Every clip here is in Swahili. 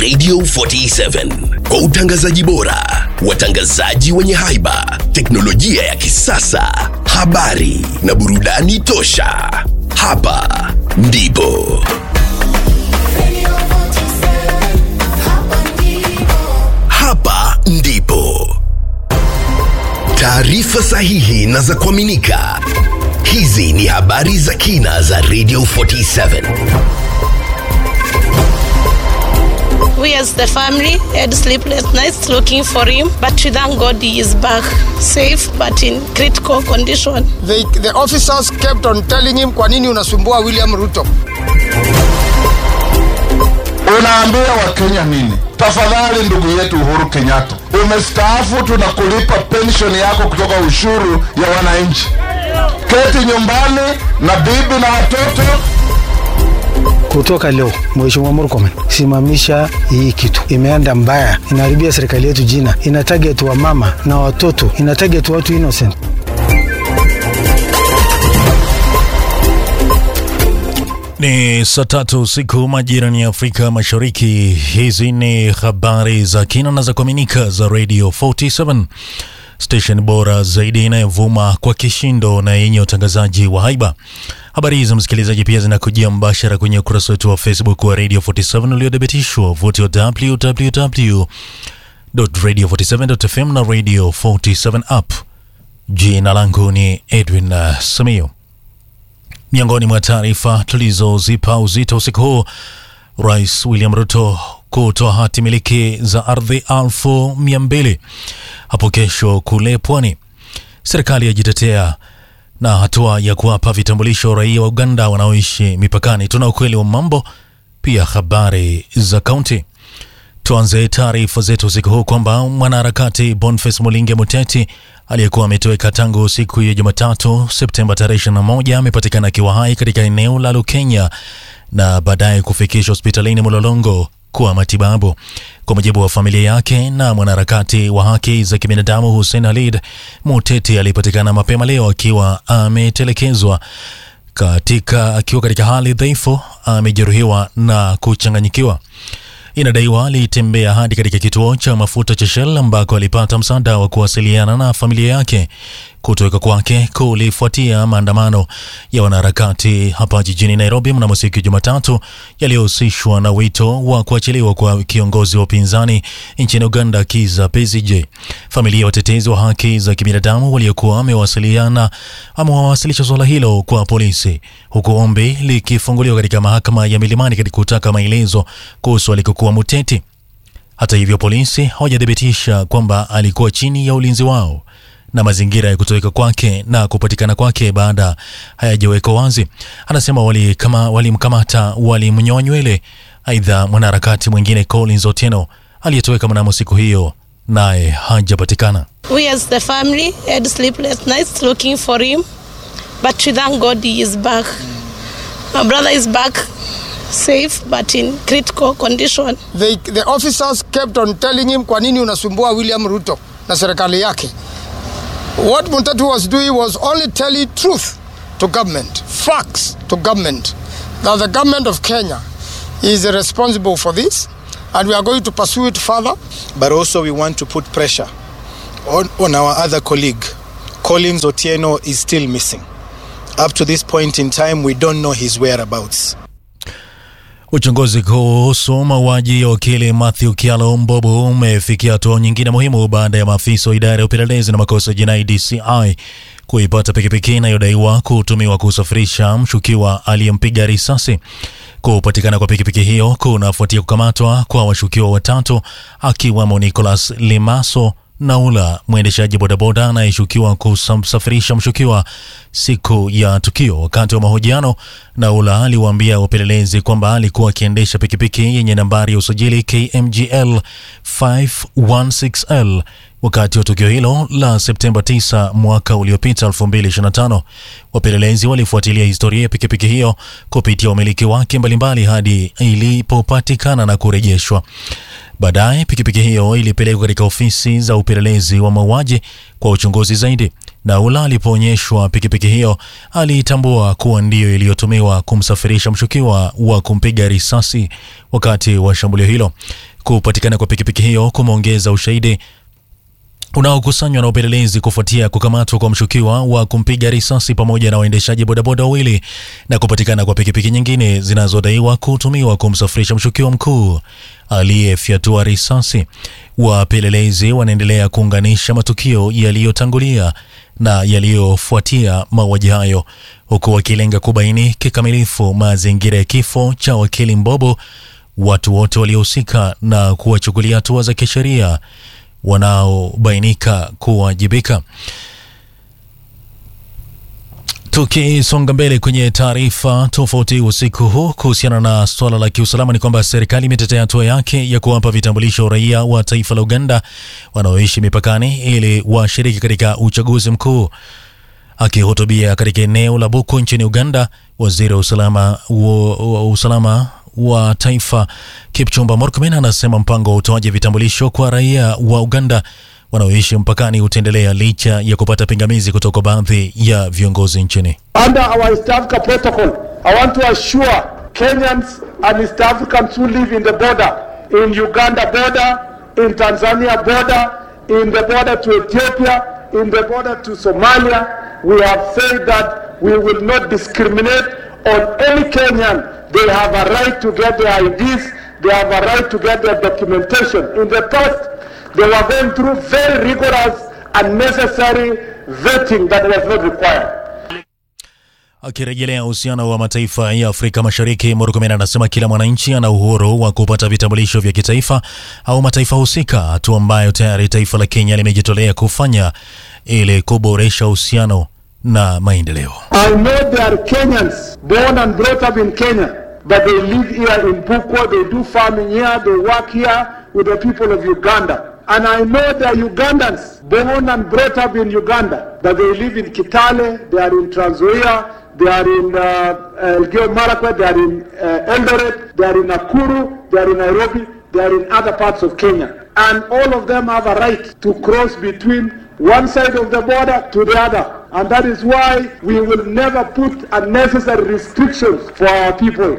Radio 47 kwa utangazaji bora, watangazaji wenye haiba, teknolojia ya kisasa, habari na burudani tosha. Hapa ndipo taarifa sahihi na za kuaminika. Hizi ni habari za kina za Radio 47. We as the family had sleepless nights looking for him, but we thank God he is back, safe but in critical condition. The officers kept on telling him, kwa nini unasumbua William Ruto? Unaambia Wakenya nini? Tafadhali ndugu yetu Uhuru Kenyatta, umestaafu, tunakulipa pension yako kutoka ushuru ya wananchi. Keti nyumbani na bibi na watoto. Kutoka leo Mheshimiwa Murkomen, simamisha hii kitu. Imeenda mbaya, inaharibia serikali yetu jina, ina target wa mama na watoto, ina target watu innocent. Ni saa 3 usiku majira ya Afrika Mashariki. Hizi ni habari za kina na za kuaminika za Radio 47. Station bora zaidi inayovuma kwa kishindo na yenye utangazaji wa haiba. Habari hizo msikilizaji pia zinakujia mbashara kwenye ukurasa wetu wa Facebook wa Radio 47 uliodhibitishwa vuti wa www.radio47.fm na Radio 47 app. Jina langu ni Edwin Samio. Miongoni mwa taarifa tulizozipa uzito usiku huu, Rais William Ruto kutoa hati miliki za ardhi 200,000 hapo kesho kule Pwani. Serikali yajitetea na hatua ya kuwapa vitambulisho raia wa Uganda wanaoishi mipakani. Tuna ukweli wa mambo, pia habari za kaunti. Tuanze taarifa zetu usiku huu kwamba mwanaharakati Boniface Mulinge Muteti aliyekuwa ametoweka tangu siku ya Jumatatu Septemba 21 amepatikana akiwa hai katika eneo la Lukenya na baadaye kufikishwa hospitalini Mlolongo kwa matibabu. Kwa mujibu wa familia yake na mwanaharakati wa haki za kibinadamu Hussein Halid, Muteti alipatikana mapema leo akiwa ametelekezwa akiwa katika hali dhaifu, amejeruhiwa na kuchanganyikiwa. Inadaiwa alitembea hadi katika kituo cha mafuta cha Shell ambako alipata msaada wa kuwasiliana na familia yake. Kutoweka kwake kulifuatia maandamano ya wanaharakati hapa jijini Nairobi mnamo siku ya Jumatatu yaliyohusishwa na wito wa kuachiliwa kwa kiongozi wa upinzani nchini Uganda Kizza Besigye. Familia ya watetezi wa haki za kibinadamu waliokuwa wamewasilisha swala hilo kwa polisi, huku ombi likifunguliwa katika mahakama ya Milimani katika kutaka maelezo kuhusu alikokuwa Muteti. Hata hivyo, polisi hawajadhibitisha kwamba alikuwa chini ya ulinzi wao na mazingira ya kutoweka kwake na kupatikana kwake baada hayajawekwa wazi. Anasema walimkamata, walimnyoa nywele. Aidha, mwanaharakati mwingine Collins Otieno aliyetoweka mnamo siku hiyo naye hajapatikana. We as the family had sleepless nights looking for him, but we thank God he is back. My brother is back, safe but in critical condition. The officers kept on telling him, kwa nini unasumbua William Ruto na serikali yake? What Muteti was doing was only telling truth to government, facts to government, that the government of Kenya is responsible for this and we are going to pursue it further. But also we want to put pressure on our other colleague. Collins Otieno is still missing. Up to this point in time, we don't know his whereabouts. Uchunguzi kuhusu mauaji ya wakili Matthew Kialo Mbobo umefikia hatua nyingine muhimu baada ya maafisa wa idara ya upelelezi na makosa ya jinai DCI kuipata pikipiki inayodaiwa kutumiwa kusafirisha mshukiwa aliyempiga risasi. Kupatikana kwa pikipiki hiyo kunafuatia kukamatwa kwa washukiwa watatu akiwemo Nicholas Limaso Naula, mwendeshaji bodaboda anayeshukiwa kusafirisha mshukiwa siku ya tukio. Wakati wa mahojiano, Naula aliwaambia wapelelezi kwamba alikuwa akiendesha pikipiki yenye nambari ya usajili KMGL 516L wakati wa tukio hilo la Septemba 9 mwaka uliopita 2025. Wapelelezi walifuatilia historia ya pikipiki hiyo kupitia umiliki wake mbalimbali hadi ilipopatikana na kurejeshwa. Baadaye pikipiki hiyo ilipelekwa katika ofisi za upelelezi wa mauaji kwa uchunguzi zaidi. Naula alipoonyeshwa pikipiki hiyo alitambua kuwa ndiyo iliyotumiwa kumsafirisha mshukiwa wa kumpiga risasi wakati wa shambulio hilo. Kupatikana kwa pikipiki hiyo kumeongeza ushahidi unaokusanywa na upelelezi kufuatia kukamatwa kwa mshukiwa wa kumpiga risasi pamoja na waendeshaji bodaboda wawili na kupatikana kwa pikipiki nyingine zinazodaiwa kutumiwa kumsafirisha mshukiwa mkuu aliyefyatua risasi. Wapelelezi wanaendelea kuunganisha matukio yaliyotangulia na yaliyofuatia mauaji hayo, huku wakilenga kubaini kikamilifu mazingira ya kifo cha wakili Mbobo, watu wote waliohusika na kuwachukulia hatua za kisheria wanaobainika kuwajibika. Tukisonga mbele kwenye taarifa tofauti usiku huu kuhusiana na swala la kiusalama, ni kwamba serikali imetetea hatua yake ya kuwapa vitambulisho raia wa taifa la Uganda wanaoishi mipakani ili washiriki katika uchaguzi mkuu. Akihutubia katika eneo la Buku nchini Uganda, waziri wa usalama wa taifa Kipchumba Murkomen anasema mpango wa utoaji vitambulisho kwa raia wa Uganda wanaoishi mpakani utaendelea licha ya kupata pingamizi kutoka baadhi ya viongozi nchini. Under our East Africa protocol, I want to assure Kenyans and East Africans who live in the border, in Uganda border, in Tanzania border, in the border to Ethiopia, in the border to Somalia, we have said that we will not discriminate on any Kenyan. They have a right to get their IDs, they have a right to get their documentation. In the past, they were going through very rigorous and necessary vetting that was not required. Akirejelea uhusiano wa mataifa ya Afrika Mashariki, Murkomen anasema kila mwananchi ana uhuru wa kupata vitambulisho vya kitaifa au mataifa husika, hatua ambayo tayari taifa la Kenya limejitolea kufanya ili kuboresha uhusiano na maendeleo. I know there are Kenyans born and brought up in Kenya, but they live here in Buku, they do farming here, they work here with the people of Uganda. And I know there are Ugandans born and brought up in Uganda, but they live in Kitale, they are in Trans Nzoia, they are in Elgeyo Marakwet, they are in Eldoret, they are in Nakuru, they are in Nairobi, they are in other parts of Kenya. And all of them have a right to cross between one side of the border to the other. And that is why we will never put unnecessary restrictions for our people.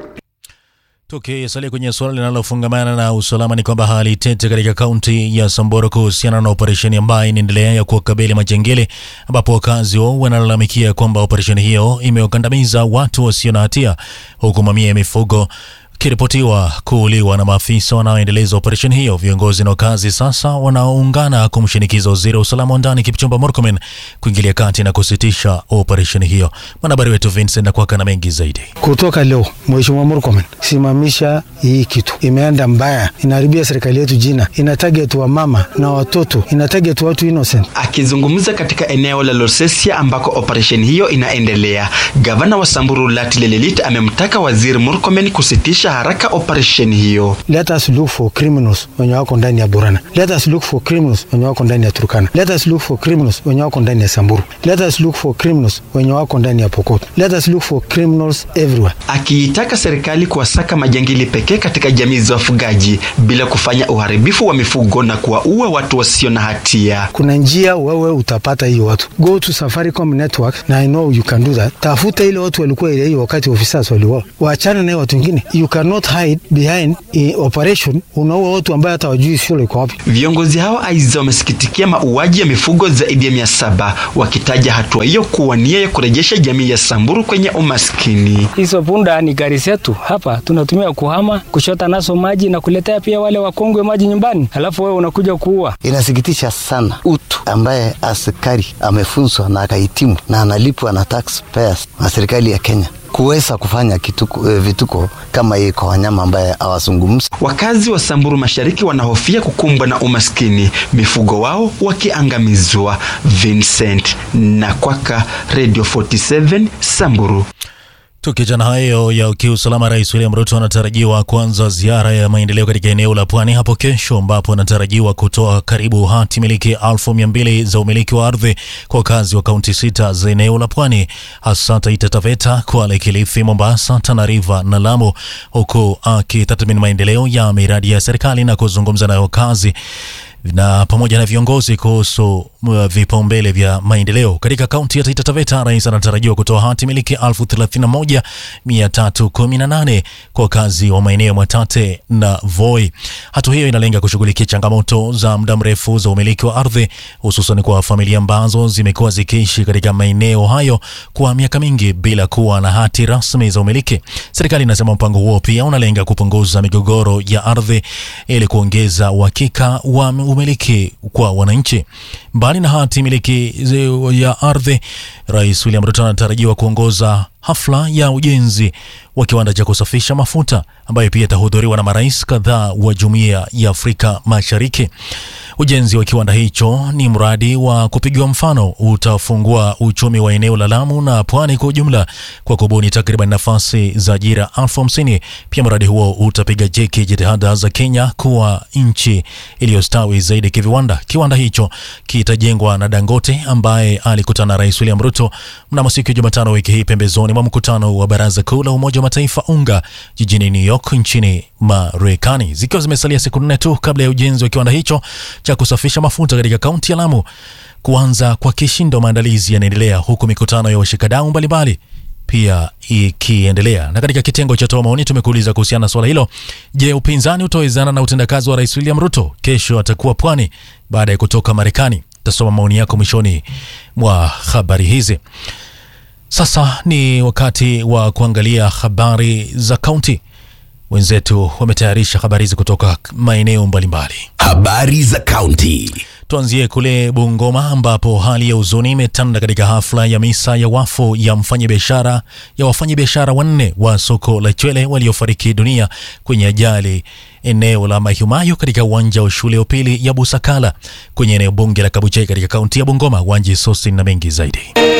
Tukisalia kwenye swala linalofungamana na usalama, ni kwamba hali tete katika kaunti ya Samburu kuhusiana na operesheni ambayo inaendelea ya kuwakabili majangili, ambapo wakazi wao wanalalamikia kwamba operesheni hiyo imewakandamiza watu wasio na hatia, huku mamia ya mifugo kiripotiwa kuuliwa na maafisa wanaoendeleza operesheni hiyo. Viongozi na wakazi sasa wanaungana kumshinikiza waziri wa usalama wa ndani Kipchumba Murkomen kuingilia kati na kusitisha operesheni hiyo. Mwanahabari wetu Vincent Nakwaka na mengi zaidi. Kutoka leo, Mheshimiwa Murkomen, simamisha hii kitu. Imeenda mbaya, inaharibia serikali yetu jina, inatarget wa mama na watoto, inatarget watu innocent. Akizungumza katika eneo la Losesia ambako operesheni hiyo inaendelea, gavana wa Samburu Latile Lelit amemtaka waziri Murkomen kusitisha haraka operation hiyo. Let us look for criminals wenye wako ndani ya Burana. Let us look for criminals wenye wako ndani ya Turkana. Let us look for criminals wenye wako ndani ya Samburu. Let us look for criminals wenye wako ndani ya Pokot. Let us look for criminals everywhere. Akiitaka serikali kuwasaka majangili pekee katika jamii za wafugaji bila kufanya uharibifu wa mifugo na kuwaua watu wasio na hatia. Kuna njia wewe utapata hiyo watu. Go to Safaricom network, na I know you can do that. Tafuta ile watu walikuwa ile hiyo wakati officers waliwao. Waachana na watu wengine. You cannot hide behind operation unaua watu ambao hata wajui shule iko wapi. Viongozi hao aidha wamesikitikia mauaji ya mifugo zaidi ya 700, wakitaja hatua hiyo kuwa nia ya kurejesha jamii ya Samburu kwenye umaskini. Hizo punda ni gari zetu hapa tunatumia kuhama, kushota naso maji na kuletea pia wale wakongwe maji nyumbani. Halafu wewe unakuja kuua. Inasikitisha sana utu ambaye askari amefunzwa na akahitimu na analipwa na taxpayers na serikali ya Kenya kuweza kufanya vituko kama hii kwa wanyama ambaye hawazungumzi. Wakazi wa Samburu Mashariki wanahofia kukumbwa na umaskini, mifugo wao wakiangamizwa. Vincent Nakwaka, Radio 47 Samburu. Tukijana hayo ya kiusalama, Rais William Ruto anatarajiwa kuanza ziara ya maendeleo katika eneo la Pwani hapo kesho, ambapo anatarajiwa kutoa karibu hati miliki 1200 za umiliki wa ardhi kwa wakazi wa kaunti 6 za eneo la Pwani, hasa Taita Taveta, Kwale, Kilifi, Mombasa, Tana River na Lamu, huku akitathmini maendeleo ya miradi ya serikali na kuzungumza na wakazi na pamoja na viongozi kuhusu vipaumbele vya maendeleo. Katika kaunti ya Taita Taveta, rais anatarajiwa kutoa hati miliki 31,318 kwa wakazi wa maeneo Mwatate na Voi. Hatua hiyo inalenga kushughulikia changamoto za muda mrefu za umiliki wa ardhi, hususan kwa familia ambazo zimekuwa zikiishi katika maeneo hayo kwa miaka mingi bila kuwa na hati rasmi za umiliki. Serikali inasema mpango huo pia unalenga kupunguza migogoro ya ardhi ili kuongeza uhakika wa umiliki kwa wananchi. Mbali na hati miliki ya ardhi, Rais William Ruto anatarajiwa kuongoza hafla ya ujenzi wa kiwanda cha kusafisha mafuta ambayo pia itahudhuriwa na marais kadhaa wa Jumuiya ya Afrika Mashariki. Ujenzi wa kiwanda hicho ni mradi wa kupigiwa mfano, utafungua uchumi wa eneo la Lamu na Pwani kwa ujumla kwa kubuni takriban nafasi za ajira 50,000. Pia mradi huo utapiga jeki jitihada za Kenya kuwa nchi iliyostawi zaidi kiviwanda. Kiwanda hicho kitajengwa na Dangote ambaye alikutana na Rais William Ruto mnamo siku ya Jumatano wiki hii pembezoni mwa mkutano wa Baraza Kuu la Umoja wa Mataifa UNGA jijini New York nchini Marekani. Zikiwa zimesalia siku 4 tu kabla ya ujenzi wa kiwanda hicho cha kusafisha mafuta katika kaunti ya Lamu kuanza kwa kishindo, maandalizi yanaendelea huku mikutano ya washikadau mbalimbali pia ikiendelea. Na katika kitengo cha toa maoni tumekuuliza kuhusiana na swala hilo. Je, upinzani utawezana na utendakazi wa Rais William Ruto? Kesho atakuwa Pwani baada ya kutoka Marekani. Tasoma maoni yako mwishoni mwa habari hizi. Sasa ni wakati wa kuangalia habari za kaunti. Wenzetu wametayarisha habari hizi kutoka maeneo mbalimbali. Habari za kaunti. Tuanzie kule Bungoma ambapo hali ya huzuni imetanda katika hafla ya misa ya wafu ya wafanyabiashara 4 wa soko la Chwele waliofariki dunia kwenye ajali eneo la Mahiumayo katika uwanja wa shule ya upili ya Busakala kwenye eneo bunge la Kabuchai katika kaunti ya Bungoma. Wanji Sosi na mengi zaidi.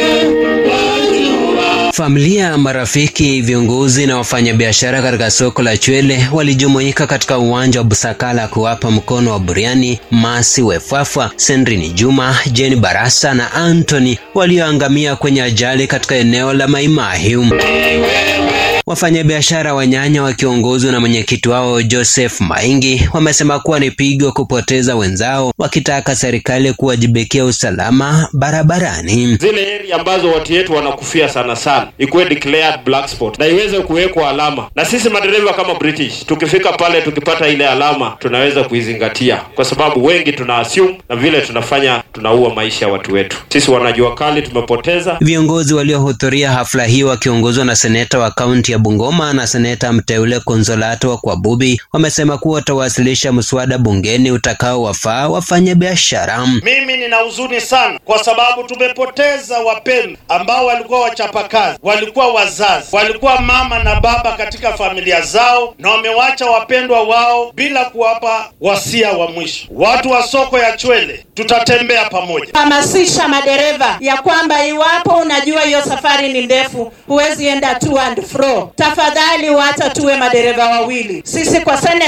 Familia, marafiki, viongozi na wafanyabiashara katika soko la Chwele walijumuika katika uwanja wa Busakala kuwapa mkono wa buriani Masi Wefafwa, Sendrini Juma, Jeni Barasa na Anthony walioangamia kwenye ajali katika eneo la Maimahiu. Wafanyabiashara wa nyanya wakiongozwa na mwenyekiti wao Joseph Maingi wamesema kuwa ni pigo kupoteza wenzao, wakitaka serikali kuwajibikia usalama barabarani. Zile area ambazo watu wetu wanakufia sana ikuwe declared black spot na iweze kuwekwa alama, na sisi madereva kama British tukifika pale tukipata ile alama tunaweza kuizingatia, kwa sababu wengi tuna assume na vile tunafanya tunaua maisha ya watu wetu. Sisi wanajua kali tumepoteza. Viongozi waliohudhuria hafla hiyo wakiongozwa na seneta wa kaunti ya Bungoma na seneta mteule Konzolato wa Kwabubi wamesema kuwa watawasilisha mswada bungeni utakao wafaa wafanyabiashara. Mimi nina huzuni sana kwa sababu tumepoteza wapendwa ambao walikuwa wachapakazi, walikuwa wazazi, walikuwa mama na baba katika familia zao, na wamewacha wapendwa wao bila kuwapa wasia wa mwisho. Watu wa soko ya Chwele tutatembea pamoja. Hamasisha madereva ya kwamba iwapo unajua hiyo safari ni ndefu, huwezi enda to and fro, tafadhali wacha tuwe madereva wawili. Sisi kwa